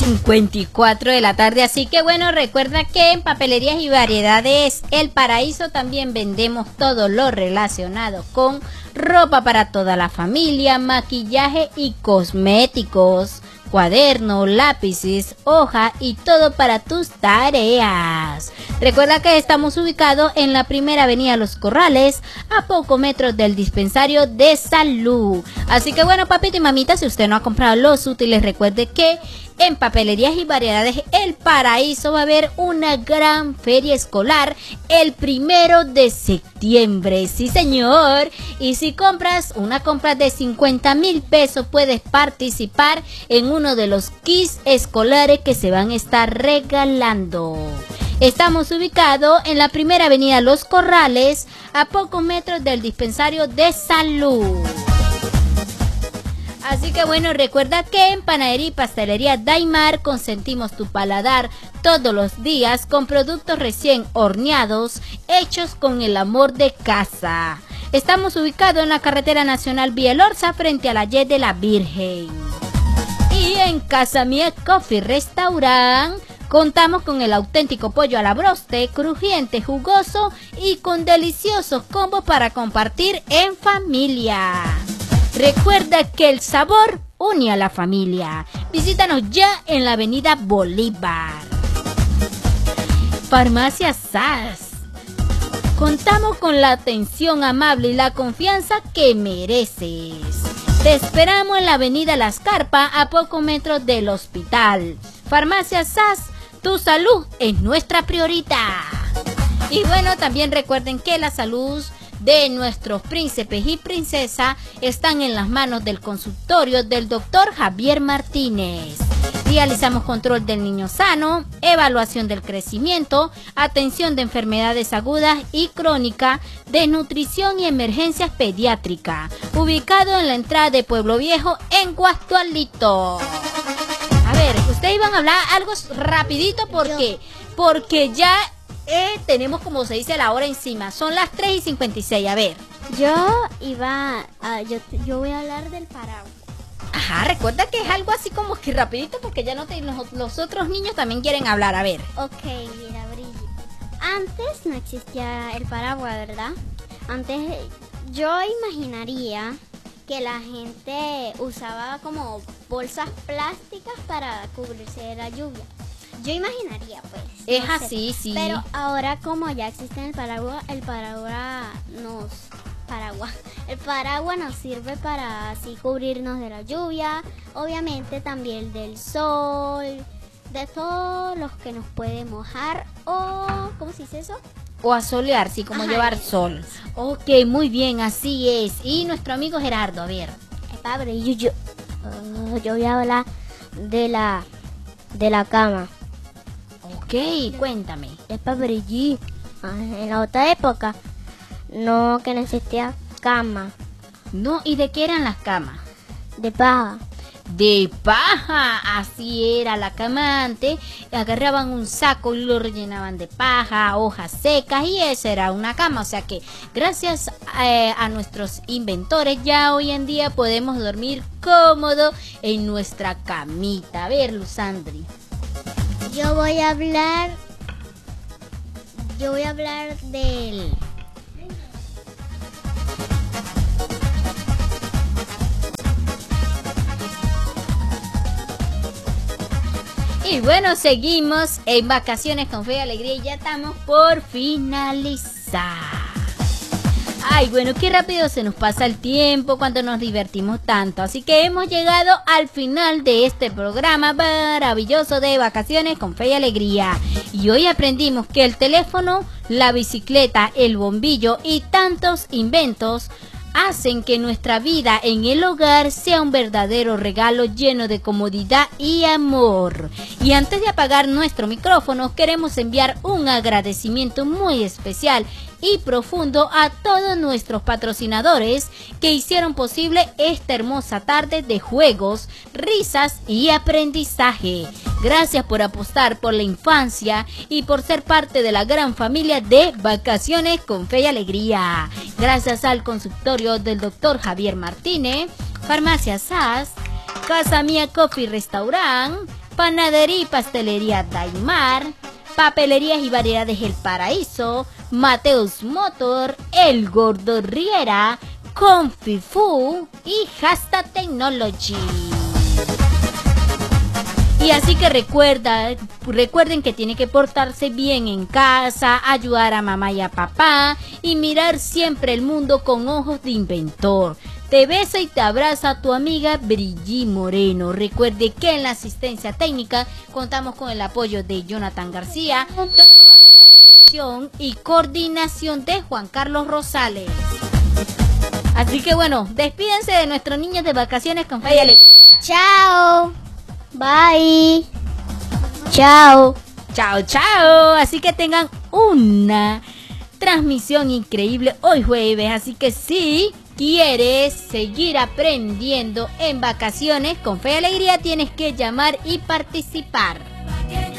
54 de la tarde, así que bueno, recuerda que en Papelerías y Variedades El Paraíso también vendemos todo lo relacionado con ropa para toda la familia, maquillaje y cosméticos, cuadernos, lápices, hoja y todo para tus tareas. Recuerda que estamos ubicados en la primera avenida Los Corrales, a pocos metros del dispensario de salud. Así que bueno, papito y mamita, si usted no ha comprado los útiles, recuerde que en Papelerías y Variedades El Paraíso va a haber una gran feria escolar el 1 de septiembre. Sí, señor. Y si compras una compra de 50,000 pesos, puedes participar en uno de los kits escolares que se van a estar regalando. Estamos ubicados en la primera avenida Los Corrales, a pocos metros del dispensario de salud. Así que bueno, recuerda que en Panadería y Pastelería Daimar consentimos tu paladar todos los días con productos recién horneados, hechos con el amor de casa. Estamos ubicados en la carretera nacional Vía Elorza, frente a la Y de la Virgen. Y en Casa Mía Coffee Restaurant contamos con el auténtico pollo a la broste, crujiente, jugoso y con deliciosos combos para compartir en familia. Recuerda que el sabor une a la familia. Visítanos ya en la avenida Bolívar. Farmacia SAS. Contamos con la atención amable y la confianza que mereces. Te esperamos en la avenida Las Carpas, a pocos metros del hospital. Farmacia SAS, tu salud es nuestra prioridad. Y bueno, también recuerden que la salud de nuestros príncipes y princesas están en las manos del consultorio del doctor Javier Martínez. Realizamos control del niño sano, evaluación del crecimiento, atención de enfermedades agudas y crónicas, desnutrición y emergencias pediátricas. Ubicado en la entrada de Pueblo Viejo, en Guastualito. A ver, ustedes iban a hablar algo rapidito porque ya tenemos, como se dice, la hora encima. Son las 3:56, a ver. Yo voy a hablar del paraguas. Ajá, recuerda que es algo así como que rapidito porque ya los otros niños también quieren hablar, a ver. Ok, mira, Brigitte. Antes no existía el paraguas, ¿verdad? Antes yo imaginaría que la gente usaba como bolsas plásticas para cubrirse de la lluvia. Yo imaginaría, pues. Es no así, sé. Sí. Pero ahora, como ya existe el paraguas nos sirve para así cubrirnos de la lluvia, obviamente también del sol, de todos los que nos puede mojar o, ¿cómo se dice eso? O asolear, sí, como ajá, llevar sol. Ok, muy bien, así es. Y nuestro amigo Gerardo, a ver. Padre, yo voy a hablar de la cama. Ok, cuéntame. En la otra época, no existía cama. No, ¿y de qué eran las camas? De paja. De paja, así era la cama antes. Agarraban un saco y lo rellenaban de paja, hojas secas, y esa era una cama. O sea que gracias a nuestros inventores ya hoy en día podemos dormir cómodo en nuestra camita. A ver, Luzandri. Yo voy a hablar del... Y bueno, seguimos en Vacaciones con Fe y Alegría y ya estamos por finalizar. Ay, bueno, qué rápido se nos pasa el tiempo cuando nos divertimos tanto. Así que hemos llegado al final de este programa maravilloso de Vacaciones con Fe y Alegría. Y hoy aprendimos que el teléfono, la bicicleta, el bombillo y tantos inventos hacen que nuestra vida en el hogar sea un verdadero regalo lleno de comodidad y amor. Y antes de apagar nuestro micrófono, queremos enviar un agradecimiento muy especial y profundo a todos nuestros patrocinadores que hicieron posible esta hermosa tarde de juegos, risas y aprendizaje. Gracias por apostar por la infancia y por ser parte de la gran familia de Vacaciones con Fe y Alegría. Gracias al consultorio del doctor Javier Martínez, Farmacia SAS, Casa Mía Coffee Restaurant, Panadería y Pastelería Daimar, Papelerías y Variedades El Paraíso, Mateus Motor, El Gordo Riera, Confifu y Hasta Technology. Y así que recuerden que tienen que portarse bien en casa, ayudar a mamá y a papá y mirar siempre el mundo con ojos de inventor. Te besa y te abraza tu amiga Brigitte Moreno. Recuerde que en la asistencia técnica contamos con el apoyo de Jonathan García, todo bajo la dirección y coordinación de Juan Carlos Rosales. Así que bueno, despídense de nuestros niños de vacaciones con fe y alegría. Chao. Bye. Chao. Chao, chao. Así que tengan una transmisión increíble hoy jueves. Así que si quieres seguir aprendiendo en vacaciones con fe y alegría, tienes que llamar y participar.